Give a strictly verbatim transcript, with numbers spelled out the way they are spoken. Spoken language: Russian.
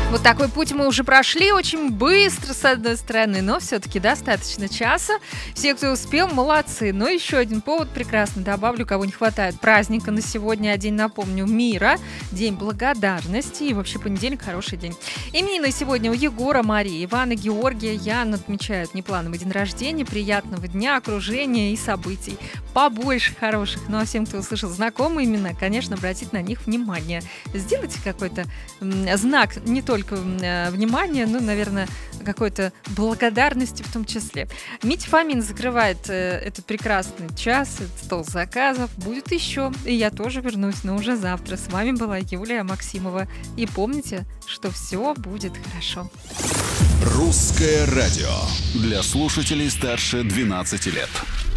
Вот такой путь мы уже прошли очень быстро, с одной стороны, но все-таки достаточно часа. Все, кто успел, молодцы. Но еще один повод прекрасный. Добавлю, кого не хватает. Праздника на сегодня, день, напомню, мира, день благодарности и вообще понедельник хороший день. Именины сегодня у Егора, Марии, Ивана, Георгия, Ян отмечают неплановый день рождения, приятного дня, окружения и событий. Побольше хороших. Ну а всем, кто услышал знакомые имена, конечно, обратить на них внимание. Сделайте какой-то м, знак не только э, внимания, но, наверное, какой-то благодарности в том числе. Митя Фомин закрывает э, этот прекрасный час, этот стол заказов. Будет еще. И я тоже вернусь, но уже завтра. С вами была Юлия Максимова. И помните, что все будет хорошо. Русское радио для слушателей старше двенадцати лет.